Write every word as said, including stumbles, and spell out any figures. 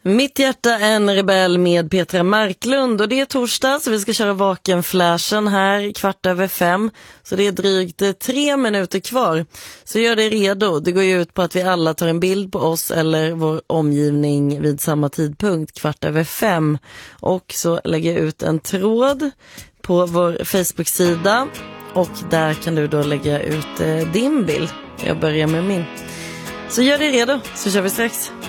Mitt hjärta en rebell med Petra Marklund, och det är torsdag så vi ska köra vakenflashen här kvart över fem, så det är drygt tre minuter kvar. Så gör det redo, det går ju ut på att vi alla tar en bild på oss eller vår omgivning vid samma tidpunkt kvart över fem, och så lägger jag ut en tråd på vår Facebook-sida och där kan du då lägga ut eh, din bild. Jag börjar med min. Så gör det redo så kör vi strax.